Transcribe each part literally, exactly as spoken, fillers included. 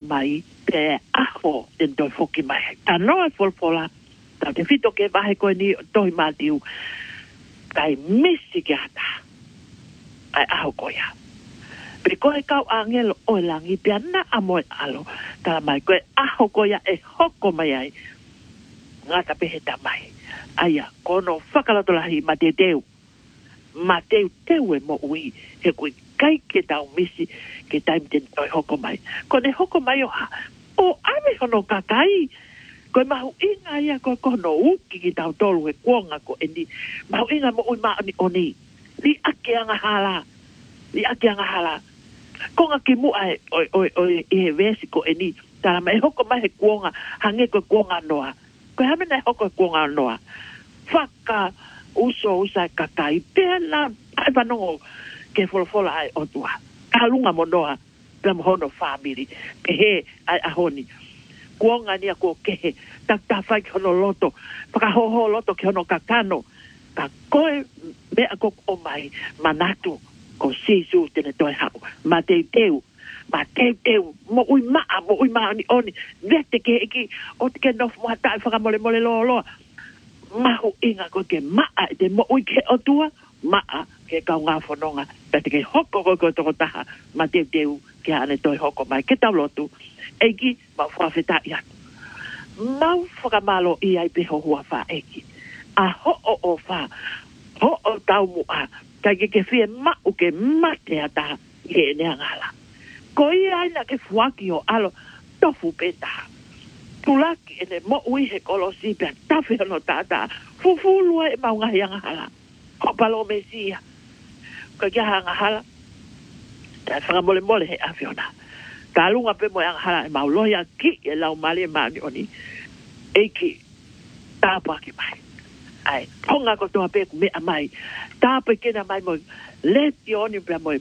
mai pe aho den toi foki mai. Ta noa folfola. Ta te fito ke vahe koe ni toi mātiu. Kai misi ke hata. Ai aho koia. Pe koe kau angelo o langi pe ana amoe alo. Tala mai koe aho koia e hoko mai ai. Ngata peheta mai. Aia, kono whakalatorahi ma te teu. Ma teu teu e mo ui. He koe kai ke tau misi ke taim ten toi hoko mai. Kone hoko mai o ha. O ame hono kakai. Koe mahu inga ia koe kono uki ki tau tolu e kuonga ko eni. Mahu inga mo ui maa ni oni. Li ake anga hala. Li ake anga hala. Konga ki mua e oi oi oi e vesi ko eni. Tala mai hoko mai he kuonga. Hange koe kuonga noa. Koe hamena e hoko e kuonga noa. Whaka uso usa kakai. Pena ai panongo ke folofola ai otua. Kalunga mo noa. Pena mohono family. Pehe ai ahoni. Kuonga ni ako kehe. Tak ta whai ki hono loto. Whakahoho loto ki hono kakano. Ka koe me ako o mai manatu. Ko sisu tene toi hau. Ma teu teu. Ma teu teu. Mo ui maa. Mo ui maa ni oni. Vete ke eki. O te ke nofu mua tai whakamole mole loa loa. Mahu inga ko ke maa. Te mo ui ke otua. Maa. Ke kau ngā whanonga. Pete ke hoko ko ko toko taha. Ma teu teu. Ke ane toi hoko mai. Ke tau lotu. Eki. Ma whawheta i atu. Mau whakamalo i ai peho hua wha eki. A ho o o wha. Ho o tau mua. Kai ke ke whie mau ke mate ata i e nea ngala. Ko i aina ke fuaki o alo tofu peta. Tulaki ene mo ui he kolosi pia tafi hono tata. Fufulua e mau ngahi anga hala. Ko palo mesia. Ko kia anga hala. Tai whanga mole mole he afiona. Ka alunga pe mo anga hala e mau loya ki e lau mali e maani oni. Eiki tāpa ki mai. Ai, ponga ko toa peku mea mai. Tāpa kena mai moi. Leti oni pia moi.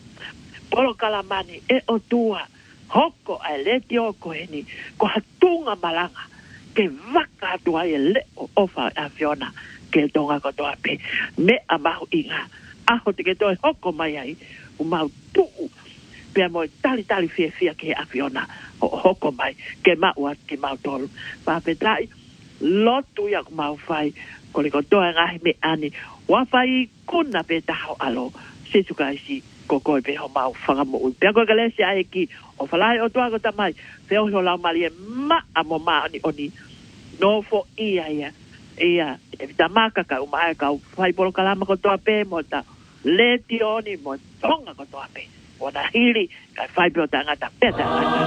Polo kalamani e o tua. Hoko ai leti o ko heni. Ko hatunga malanga. Ke waka atua e le o ofa a Fiona. Ke tonga ko toa pe. Mea mahu inga. Aho te ke toi hoko mai ai. U mau tuu. Pia moi tali tali fia fia ke a Fiona. Ho, hoko mai. Ke mau at ke mau tolu. Papetai. Lotu ya mau fai. Ko le ko toa ngahi me ani. Wafai kuna pe taho alo. Sesuka isi ko koe pe ho mau whangamo ui. Pea koe kalesi a eki. O whalai o toa ko tamai. Pea o lau mali e ma amo ma ani oni. No fo ia ia. Ia. E vita maka ka umai ka. Whai polo kalama ko toa pe mo ta. Leti oni mo tonga ko toa pe. Ona hili. Ka whai pe o tangata. Pea tangata.